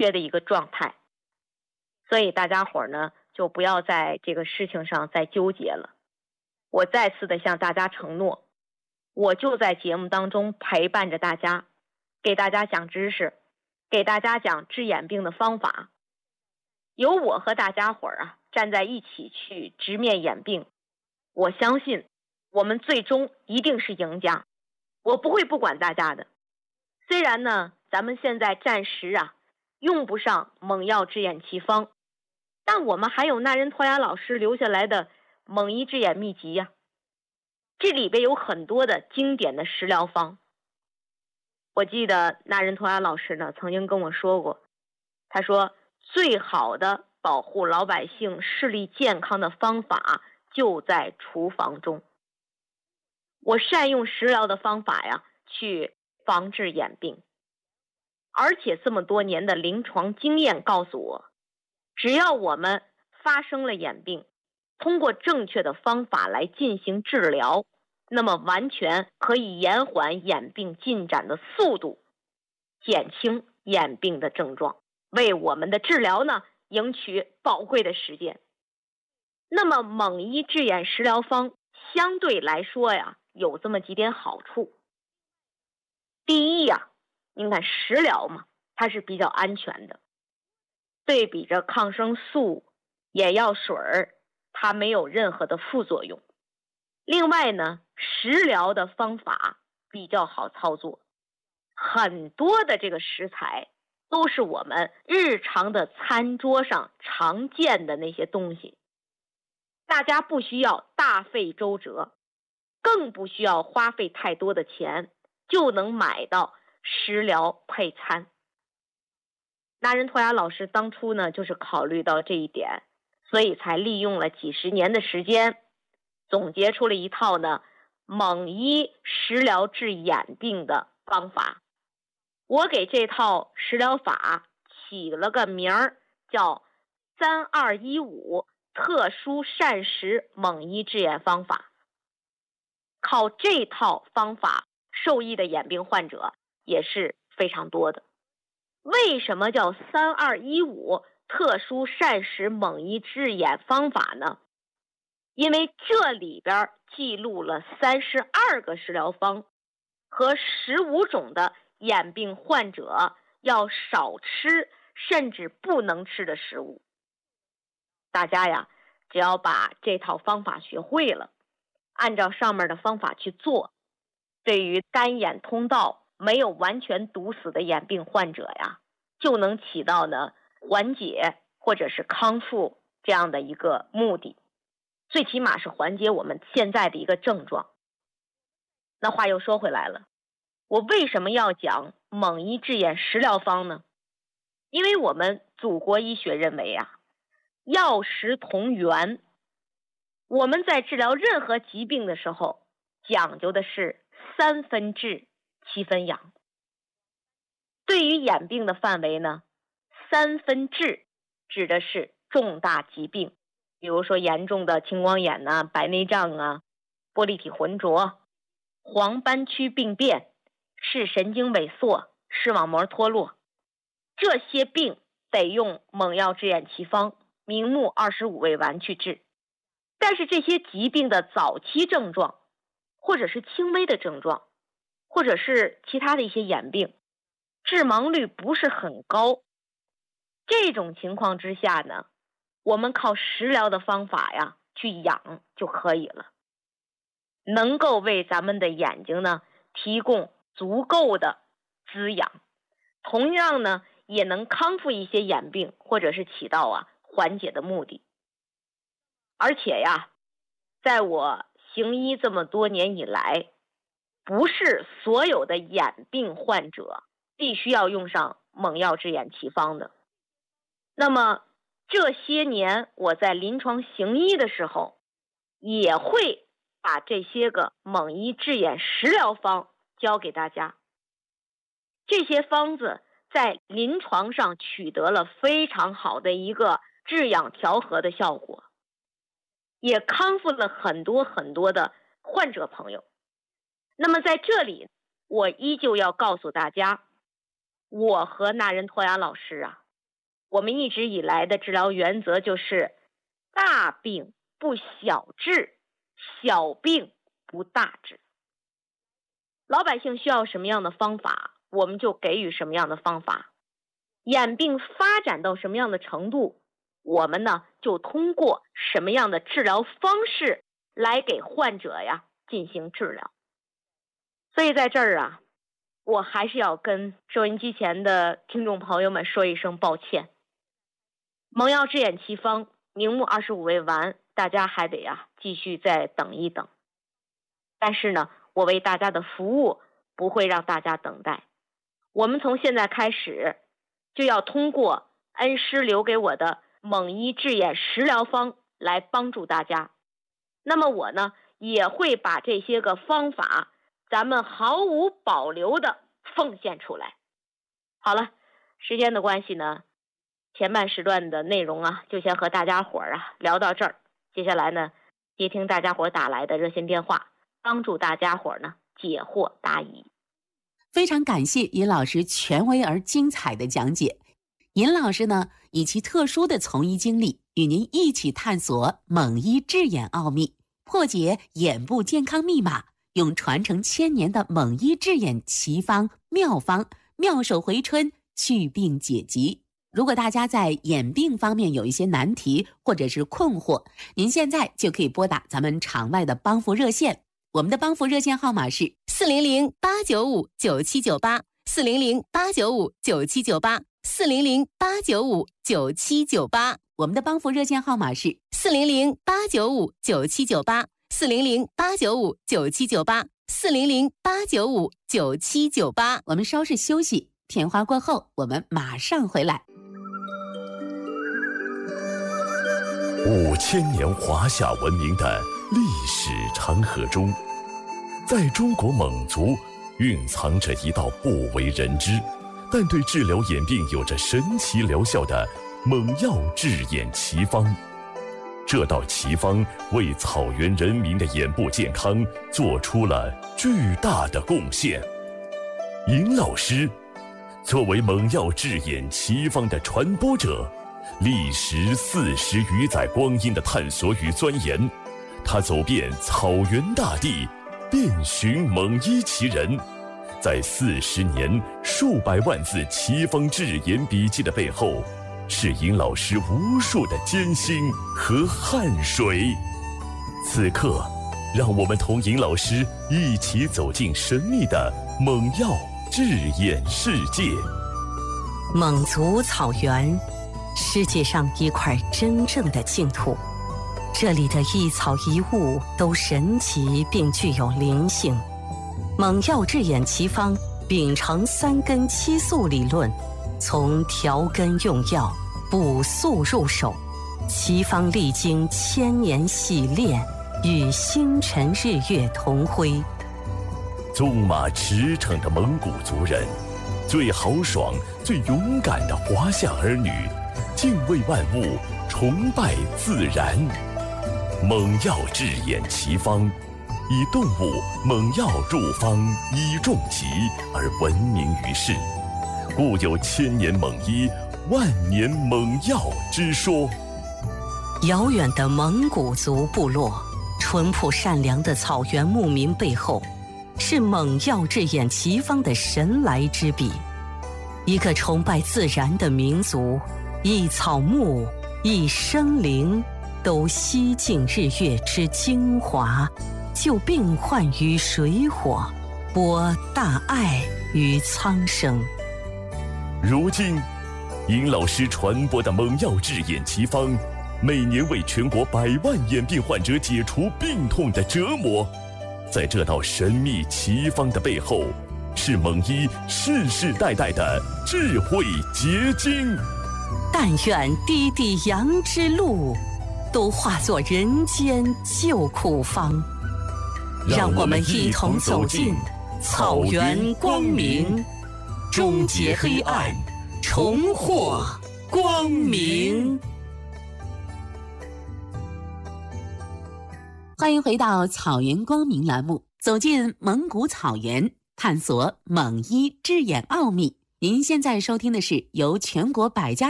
缺的一个状态。所以大家伙呢，就不要在这个事情上再纠结了。我再次的向大家承诺，我就在节目当中陪伴着大家，给大家讲知识，给大家讲治眼病的方法。有我和大家伙站在一起去直面眼病，我相信我们最终一定是赢家。我不会不管大家的。虽然呢，咱们现在暂时用不上猛药治眼奇方，但我们还有那人托雅老师留下来的猛医治眼秘籍呀，这里边有很多的经典的食疗方。我记得那人托雅老师呢曾经跟我说过，他说最好的保护老百姓视力健康的方法就在厨房中。我善用食疗的方法去防治眼病，而且这么多年的临床经验告诉我，只要我们发生了眼病，通过正确的方法来进行治疗，那么完全可以延缓眼病进展的速度，减轻眼病的症状，为我们的治疗呢赢取宝贵的时间。那么猛医治眼食疗方相对来说有这么几点好处。第一您看食疗嘛，它是比较安全的，对比着抗生素、眼药水它没有任何的副作用。另外呢，食疗的方法比较好操作，很多的这个食材都是我们日常的餐桌上常见的那些东西，大家不需要大费周折，更不需要花费太多的钱，就能买到食疗配餐。那人托雅老师当初呢，就是考虑到这一点，所以才利用了几十年的时间，总结出了一套呢猛医食疗治眼病的方法。我给这套食疗法起了个名儿，叫3215特殊膳食猛医治眼方法。靠这套方法受益的眼病患者也是非常多的。为什么叫3215特殊膳食猛医治眼方法呢？因为这里边记录了32个食疗方和15种的眼病患者要少吃甚至不能吃的食物。大家只要把这套方法学会了，按照上面的方法去做，对于干眼通道没有完全堵死的眼病患者就能起到呢缓解或者是康复这样的一个目的，最起码是缓解我们现在的一个症状。那话又说回来了，我为什么要讲猛医治眼食疗方呢？因为我们祖国医学认为药食同源，我们在治疗任何疾病的时候讲究的是3分治7分养。对于眼病的范围呢，3分治指的是重大疾病，比如说严重的青光眼白内障玻璃体浑浊、黄斑区病变、视神经萎缩、视网膜脱落，这些病得用猛药治眼奇方明目25味丸去治。但是这些疾病的早期症状，或者是轻微的症状，或者是其他的一些眼病，致盲率不是很高。这种情况之下呢，我们靠食疗的方法去养就可以了，能够为咱们的眼睛呢提供足够的滋养，同样呢也能康复一些眼病，或者是起到缓解的目的。而且在我行医这么多年以来，不是所有的眼病患者必须要用上猛药治眼奇方的。那么这些年我在临床行医的时候，也会把这些个猛医治眼食疗方教给大家。这些方子在临床上取得了非常好的一个治养调和的效果，也康复了很多很多的患者朋友。那么在这里，我依旧要告诉大家，我和那人托雅老师我们一直以来的治疗原则就是大病不小治，小病不大治。老百姓需要什么样的方法，我们就给予什么样的方法。眼病发展到什么样的程度，我们呢就通过什么样的治疗方式来给患者呀进行治疗。所以在这儿啊，我还是要跟收音机前的听众朋友们说一声抱歉。蒙药治眼奇方明目25味丸，大家还得继续再等一等。但是呢，我为大家的服务不会让大家等待。我们从现在开始就要通过恩师留给我的蒙医治眼食疗方来帮助大家。那么我呢，也会把这些个方法咱们毫无保留的奉献出来。好了，时间的关系呢，前半时段的内容就先和大家伙聊到这儿。接下来呢，接听大家伙打来的热线电话，帮助大家伙呢解惑答疑。 非常感谢尹老师权威而精彩的讲解。尹老师呢，以其特殊的从医经历，与您一起探索蒙医治眼奥秘，破解眼部健康密码，用传承1000年的蒙医治眼奇方妙方，妙手回春，祛病解疾。如果大家在眼病方面有一些难题或者是困惑，您现在就可以拨打咱们场外的帮扶热线。我们的帮扶热线号码是400-895-9798 400-895-9798 400-895-9798。我们的帮扶热线号码是400-895-9798 400-895-9798 400-895-9798。我们稍事休息，片花过后我们马上回来。 5000年华夏文明的历史长河中，在中国蒙族蕴藏着一道不为人知，但对治疗眼病有着神奇疗效的蒙药治眼奇方。这道奇方为草原人民的眼部健康做出了巨大的贡献。尹老师作为蒙药治眼奇方的传播者，历时40余载光阴的探索与钻研，他走遍草原大地，遍寻蒙医奇人，在40年数百万字奇方治眼笔记的背后，是尹老师无数的艰辛和汗水。此刻，让我们同尹老师一起走进神秘的蒙药治眼世界。 蒙族草原，世界上一块真正的净土，这里的一草一物都神奇并具有灵性。蒙药治眼奇方秉承3根7素理论，从调根用药、补素入手，奇方历经1000年洗炼，与星辰日月同辉。 纵马驰骋的蒙古族人，最豪爽、最勇敢的华夏儿女，敬畏万物，崇拜自然。蒙药治眼奇方，以动物蒙药入方，以重疾而闻名于世，故有1000年蒙医，万年蒙药之说。 遥远的蒙古族部落，淳朴善良的草原牧民背后，是蒙药治眼奇方的神来之笔。一个崇拜自然的民族，一草木，一生灵，都吸尽日月之精华，救病患于水火，播大爱于苍生。 如今，尹老师传播的蒙药治眼奇方，每年为全国100万眼病患者解除病痛的折磨。在这道神秘奇方的背后，是蒙医世世代代的智慧结晶。 但愿滴滴阳之路，都化作人间救苦方。让我们一同走进草原光明，终结黑暗，重获光明。 欢迎回到草原光明栏目，走进蒙古草原，探索蒙医治眼奥秘。您现在收听的是由全国100家